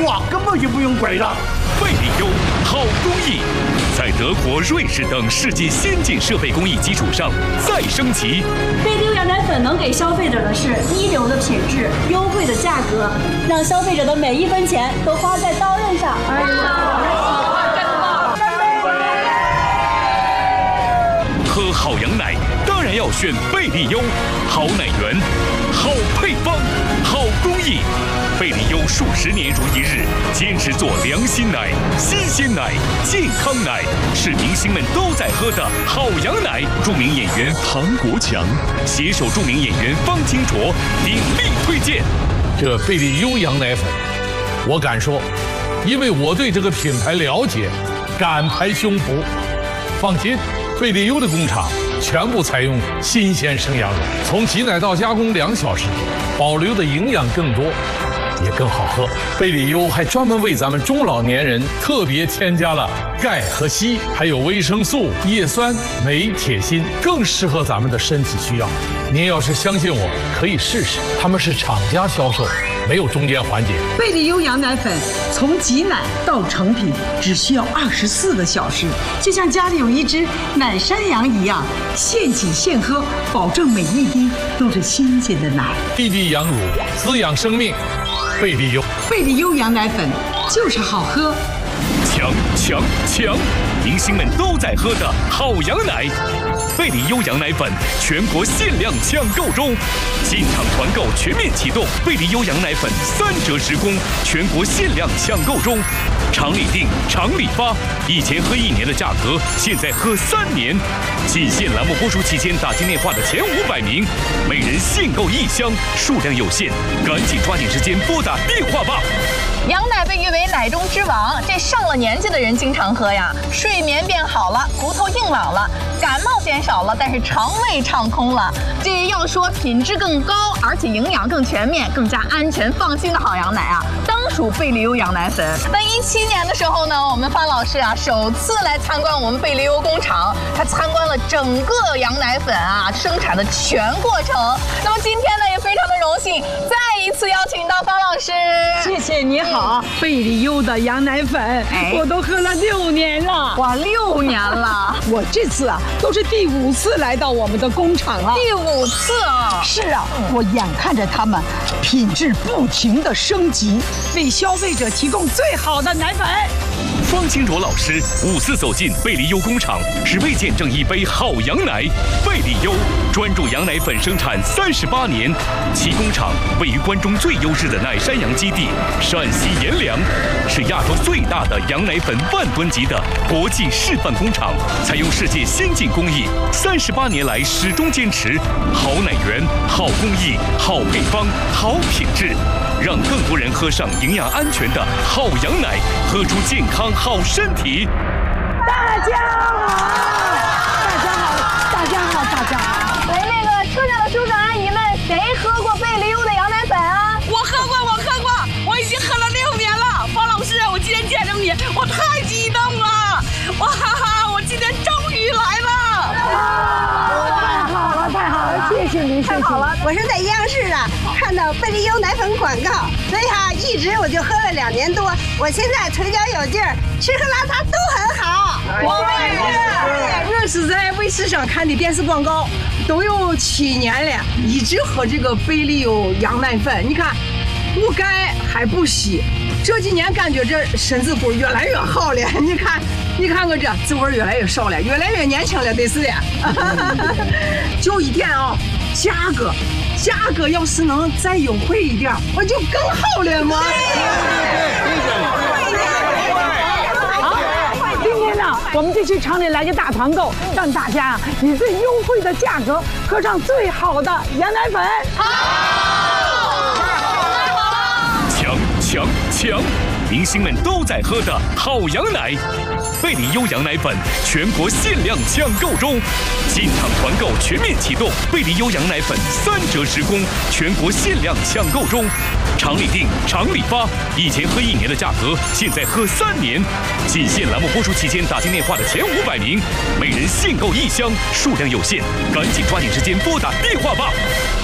啊，根本就不用拐让。 贝利优好工艺，在德国、瑞士等世界先进设备工艺基础上再升级。 贝利优羊奶粉能给消费者的是一流的品质、优惠的价格，让消费者的每一分钱都花在刀刃上。 喝好羊奶当然要选贝利优，好奶源、好配方、好工艺。贝利优数十年如一日，坚持做良心奶、新鲜奶、健康奶，是明星们都在喝的好羊奶。著名演员唐国强携手著名演员方清卓鼎力推荐这贝利优羊奶粉。我敢说，因为我对这个品牌了解，敢拍胸脯。放心，贝利优的工厂全部采用新鲜生羊肉，从挤奶到加工2小时，保留的营养更多，也更好喝。贝利优还专门为咱们中老年人特别添加了钙和硒，还有维生素、叶酸、镁、铁、锌，更适合咱们的身体需要。您要是相信我，可以试试，他们是厂家销售，没有中间环节。 贝利优羊奶粉从挤奶到成品只需要24个小时，就像家里有一只奶山羊一样，现挤现喝，保证每一滴都是新鲜的奶。 滴滴羊乳，滋养生命。贝利优， 贝利优羊奶粉就是好喝。 强强强！明星们都在喝的好羊奶，贝利优羊奶粉全国限量抢购中，进场团购全面启动。贝利优羊奶粉3折10供，全国限量抢购中，厂里订，厂里发。以前喝1年的价格，现在喝3年。仅限栏目播出期间打进电话的前500名，每人限购1箱，数量有限，赶紧抓紧时间拨打电话吧。 羊奶被誉为奶中之王，这上了年纪的人经常喝呀，睡眠变好了，骨头硬朗了，感冒减少了，但是肠胃畅通了。这要说品质更高，而且营养更全面、更加安全放心的好羊奶啊，当属贝利优羊奶粉。在17年的时候呢，我们方老师啊首次来参观我们贝利优工厂，他参观了整个羊奶粉啊生产的全过程。那么今天呢，也非常的荣幸，再一次邀请到方老师。 谢谢你好，贝利优的羊奶粉，我都喝了6年了。 哇，6年了！ 我这次啊都是第5次来到我们的工厂了。 第5次啊！ 是啊，我眼看着他们品质不停的升级，为消费者提供最好的奶粉。 方清卓老师5次走进贝利优工厂，只为见证一杯好羊奶。贝利优专注羊奶粉生产38年，其工厂位于关中最优质的奶山羊基地陕西阎良，是亚洲最大的羊奶粉10000吨级的国际示范工厂，采用世界先进工艺，38年来始终坚持好奶源、好工艺、好配方、好品质，让更多人喝上营养安全的好羊奶，喝出健康好身体。 大家好，大家好，大家好，大家好！ 喂，那个车上的叔叔阿姨们，谁喝过贝利优的羊奶粉啊？ 我喝过，我已经喝了6年了。方老师，我今天见着你，我太激动了！哇哈哈，我今天终于来了！ 太好了，谢谢您， 太好了！我是在央视啊看到贝利优奶粉广告，所以哈一直我就喝了2年多，我现在腿脚有劲儿，吃喝拉撒都很好。 我也是，这是在卫视上看的电视广告，都有7年了，一直喝这个贝利优羊奶粉。你看，不改还不稀，这几年感觉这身子骨越来越好了。你看我这滋味越来越少了，越来越年轻了，得是的。就一点啊，价格要是能再优惠一点，我就更好了嘛。好，今天呢，我们就去厂里来个大团购，让大家以最优惠的价格喝上最好的羊奶粉。 强！明星们都在喝的好羊奶，贝利优羊奶粉全国限量抢购中，进场团购全面启动。贝利优羊奶粉3折10供，全国限量抢购中，厂里订，厂里发。以前喝1年的价格，现在喝3年。仅限栏目播出期间打进电话的前500名，每人限购1箱，数量有限，赶紧抓紧时间拨打电话吧。